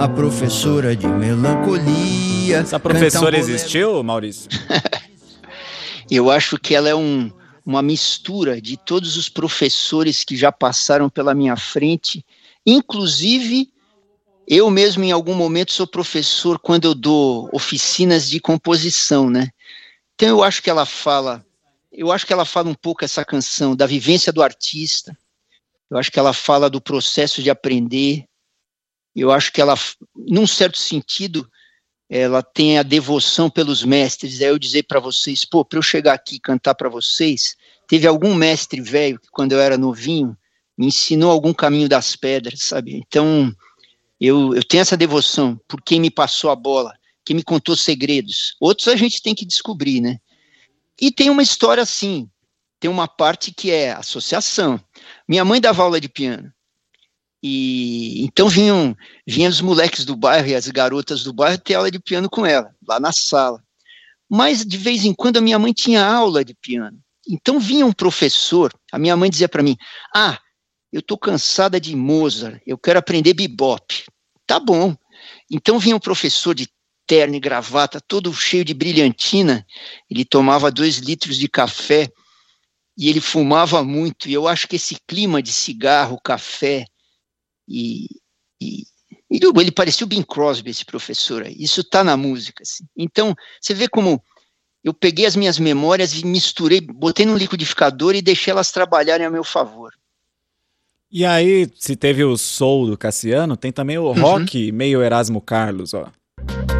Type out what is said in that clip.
a professora de melancolia. Essa professora existiu, Maurício? Eu acho que ela é uma mistura de todos os professores que já passaram pela minha frente, inclusive eu mesmo em algum momento sou professor quando eu dou oficinas de composição, né? Então eu acho que ela fala um pouco essa canção da vivência do artista, eu acho que ela fala do processo de aprender, eu acho que ela, num certo sentido, ela tem a devoção pelos mestres. Aí eu dizer para vocês, para eu chegar aqui e cantar para vocês, teve algum mestre velho que quando eu era novinho me ensinou algum caminho das pedras, sabe? Então eu tenho essa devoção por quem me passou a bola, quem me contou segredos. Outros a gente tem que descobrir, né? E tem uma história assim, tem uma parte que é associação. Minha mãe dava aula de piano. E então vinham os moleques do bairro e as garotas do bairro ter aula de piano com ela, lá na sala. Mas de vez em quando a minha mãe tinha aula de piano. Então vinha um professor, a minha mãe dizia para mim, eu estou cansada de Mozart, eu quero aprender bebop. Tá bom. Então vinha um professor de terno e gravata, todo cheio de brilhantina, ele tomava 2 litros de café e ele fumava muito, e eu acho que esse clima de cigarro, café, e ele parecia o Bing Crosby, esse professor aí. Isso está na música, assim. Então você vê como eu peguei as minhas memórias e misturei, botei no liquidificador e deixei elas trabalharem a meu favor. E aí, se teve o soul do Cassiano, tem também o rock meio Erasmo Carlos, ó.